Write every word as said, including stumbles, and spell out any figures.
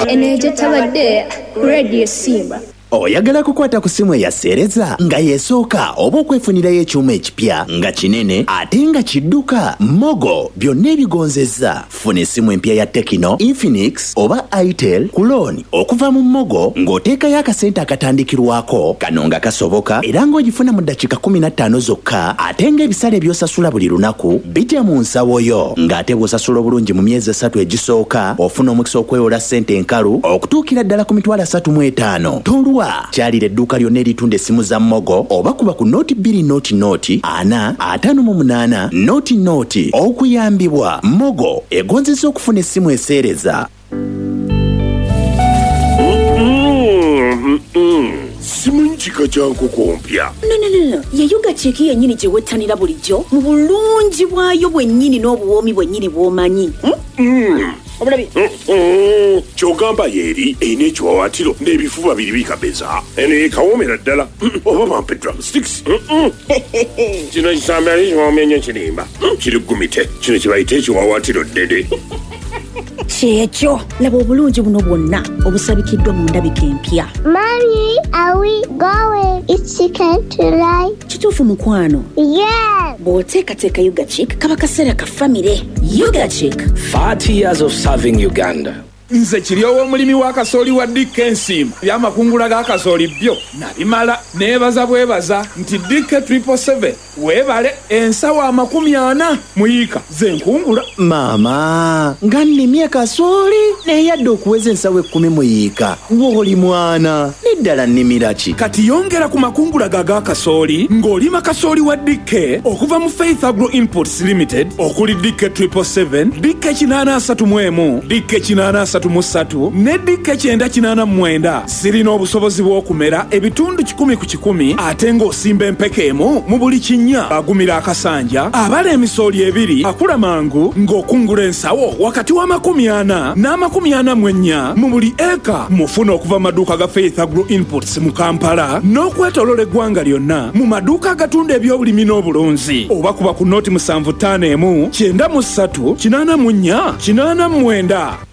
Eneje tabadde Radio Simba. Oyagala kukwata ku simu eyaseereza nga yeesooka oba okwefunirayo ekyuma ekipya nga kinene ate nga kidduka? Mogo byonna ebigonzezza. Funa essimu empya ya Tecno, Infinix oba Itel ku looni okuva mu Mogo ng'oteekayo akasente akatandikirwako. Kano nga kasoboka era ng'ogifuna mu ddakiika kumi na ttaano zokka, ate ng'ebisale by'osasula buli lunaku bijja mu nsawo yo. Ng'ate bw'osasula obulungi mu myezi esatu egisooka ofuna omukisa okwewola ssente enkalu okutuukira ddala ku mitwalo asatu mu etaano. Tolwa kyalira edduuka lyonna eritunda essimu za Mogo oba kuba ku nooti bbiri nooti nooti ana ataano mu munaana nooti nooti. Okuyambibwa Mogo egonzesa okufuna essimu eseereza. Simunchika changu kompya. No no no no. Yayuga cheki yennyini gye wettanira bulijjo mu bulungi bwayo bwennyini n'obuwoomi bwennyini bw'omanyi. Mm. Obulabi. Mm. Kyogamba yeri eyina ekiwawaatiro n'ebifuba biri bikabeza. Eno ekawomera ddala. Oba bampe drumsticks. Kino kisambe ali kiwomenya kirimba. Kiri gumite. Kino kibayita ekiwawaatiro ddede. Kyekyo laba obulungi buno bwonna obusabikiddwa mu ndabika empya. Mommy, are we going? It's chicken tonight. Kituufu mukwano? Yes. Bw'oteekateeka Yuga Chick kaba kaseera ka famire. Yuga Chick. forty years of serving Uganda. Nze kiryowo omulimi wa kasooli wa Dick Ensimba byamakungula ga kasooli byo nabimala neebaza bwebaza nti Dick triple seven weebale ensawo amakumi ana muyiika ze nkungula. Maama nga nnimye kasooli neyadde okuweza ensawo ekkumi muyiika w'oli mwana neddala nnimira ki? Kati yongera ku makungula ga ga kasooli ng'olima kasooli wa Dick okuva mu Faith Agro Imports Limited okuli Dick triple seven, Dick kinaana asatu mu emu, Dick kinaana asatu mu ssatu ne Dick kyenda kinaana mu mwenda. Sirina obusobozi bw'okumera ebitundu kikumi ku kikumi ate ng'osimba empeke emu mu buli kinnya. Agumira akasanja abala emisooli ebiri akula mangu ng'okungula ensawo wakati w'amakumi ana n'amakumi ana mu ennya mu buli eka. Mufuna okuva maduuka ga Faith Agro Imports mu Kampala n'okwetolola eggwanga lyonna mu maduuka agatunda ebyobulimi n'obulunzi oba kuba ku nooti musanvu ttaano emu kyenda mu ssatu kinaana mu nnya kinaana mu mwenda